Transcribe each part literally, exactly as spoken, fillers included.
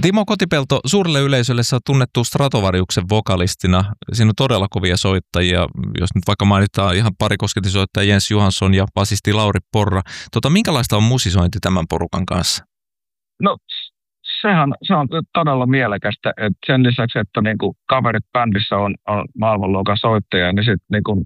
Timo Kotipelto, suurelle yleisölle sä oot tunnettu Stratovariuksen vokalistina. Siinä on todella kovia soittajia. Jos nyt vaikka mainitaan ihan pari kosketinsoittaja Jens Johansson ja basisti Lauri Porra. Tota, minkälaista on musisointi tämän porukan kanssa? No sehän se on todella mielekästä. Et sen lisäksi, että niinku kaverit bändissä on, on maailmanluokan soittajia, niin sitten niinku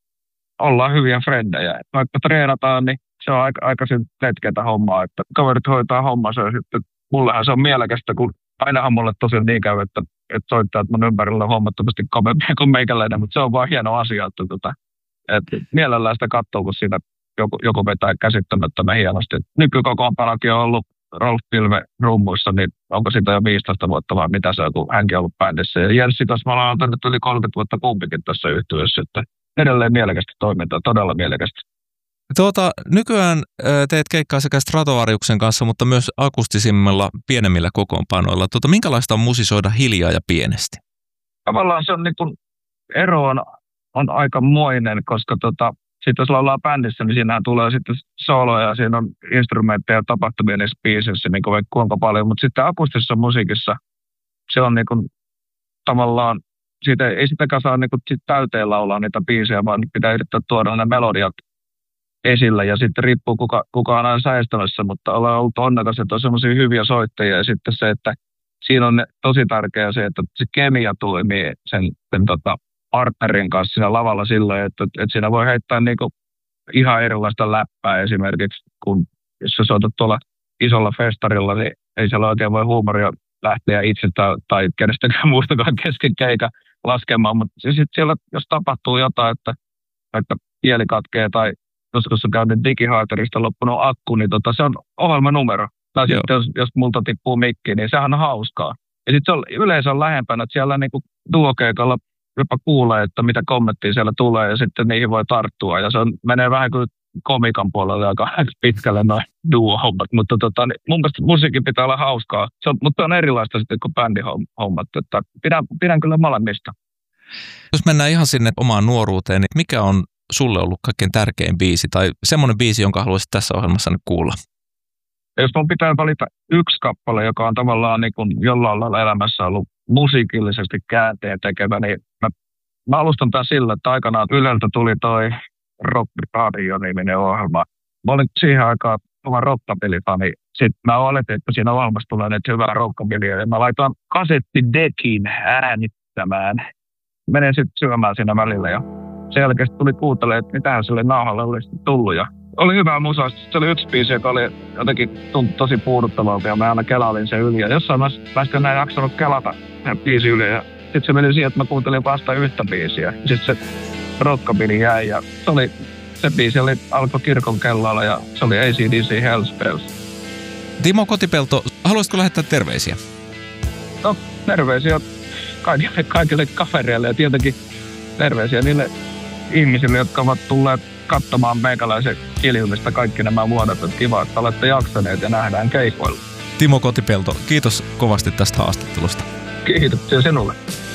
ollaan hyviä frendejä. Vaikka treenataan, niin se on aika, aika letkeätä hommaa. Että kaverit hoitaa hommansa ja sitten mullehan se on mielekästä, kun ainahan mulle tosiaan niin käy, että, että soittajat mun ympärillä on huomattavasti kovempia kuin meikäläinen, mutta se on vaan hieno asia, että, että, että mielellään sitä katsoo, kun siinä joku, joku vetää käsittämättömän hienosti. Nykykokoonpanokin on ollut Rolf Pilve rummuissa, niin onko siitä jo viisitoista vuotta vai mitä se on, kun hänkin on ollut bändissä. Ja Jenssi kanssa me ollaan nyt yli kolmekymmentä vuotta kumpikin tässä yhtyössä, että edelleen mielekästä toimintaa, todella mielekästä. Tuota, nykyään teet keikkaa sekä Stratovariuksen kanssa, mutta myös akustisimmilla pienemmillä kokoonpanoilla. Tuota, minkälaista on musisoida hiljaa ja pienesti? Tavallaan se on niin kuin, ero on, on aikamoinen, koska tota, sitten jos ollaan bändissä, niin siinähän tulee sitten soloja ja siinä on instrumentteja ja tapahtumia niissä biisissä, niin kuin kuinka paljon. Mutta sitten akustisessa musiikissa se on niin kuin, tavallaan, siitä ei sitäkään saa niin kuin, sit täyteen laulaa niitä biisejä, vaan pitää yrittää tuoda ne melodiat esillä ja sitten riippuu kuka, kuka on aina säestämässä, mutta ollaan ollut onnekas, että on semmoisia hyviä soittajia ja sitten se, että siinä on tosi tärkeää se, että se kemia toimii sen, sen tota, partnerin kanssa siinä lavalla silloin, että, että siinä voi heittää niinku ihan erilaista läppää esimerkiksi, kun jos sä soitat tuolla isolla festarilla, niin ei siellä oikein voi huumoria lähteä itse tai, tai kenestäkään muustakaan kesken keikan laskemaan, mutta sitten siellä, jos tapahtuu jotain, että, että kieli katkee tai joskus on käynyt digihaaterista loppunut akku, niin tota, se on ohjelmanumero. Tai sitten jos, jos multa tippuu mikki, niin sehän on hauskaa. Ja sitten yleensä on lähempänä, että siellä niinku duokeikalla jopa kuulee, että mitä kommenttia siellä tulee ja sitten niihin voi tarttua. Ja se on, menee vähän kuin komikan puolelle aika pitkälle noin duo-hommat. Mutta tota, niin mun mielestä musiikin pitää olla hauskaa. Se on, mutta on erilaista sitten kuin bändihommat. Että pidän, pidän kyllä molemmista. Jos mennään ihan sinne omaan nuoruuteen, niin mikä on sulle ollut kaikkein tärkein biisi tai semmoinen biisi, jonka haluaisit tässä ohjelmassa nyt kuulla? Jos mun pitää valita yksi kappale, joka on tavallaan niin kuin jollain lailla elämässä ollut musiikillisesti käänteen tekevä, niin mä, mä alustan tämän sillä, että aikanaan Yleltä tuli toi Rock Radio-niminen ohjelma. Mä olin siihen aikaan oma rockabilifani. Sitten mä oletin, että siinä ohjelmassa tulee nyt hyvää rockabilia ja mä laitoin kasettidekin äänittämään. Menen sitten syömään siinä välillä ja sen jälkeen tuli kuuntelemaan, että mitähän sille nauhalle olisi tullut. Ja oli hyvää musaa. Se oli yksi biisi, joka oli jotenkin tuntui tosi puuduttavalta ja mä aina kelailin sen yli. Ja jossain mä, mä sitten enää jaksanut kelata sen biisi yli. Ja sitten se meni siihen, että mä kuuntelin vasta yhtä biisiä. Sitten se rockabili jäi ja se, oli, se biisi oli, alkoi kirkon kellolla ja se oli A C D C Hell's Bells. Timo Kotipelto, haluaisitko lähettää terveisiä? No, terveisiä kaikille, kaikille kavereille ja tietenkin terveisiä niille ihmisille, jotka ovat tulleet katsomaan meikäläisen kiljumista kaikki nämä vuodet. On kiva, että olette jaksaneet ja nähdään keikoilla. Timo Kotipelto, kiitos kovasti tästä haastattelusta. Kiitoksia sinulle.